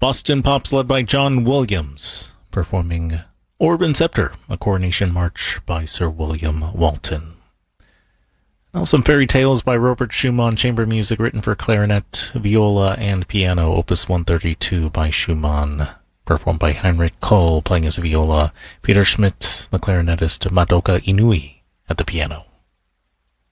Boston Pops led by John Williams, performing Orb and Scepter, a coronation march by Sir William Walton. Now some fairy tales by Robert Schumann, chamber music written for clarinet, viola, and piano, opus 132 by Schumann, performed by Heinrich Kohl playing his viola, Peter Schmidt, the clarinetist, Madoka Inui at the piano.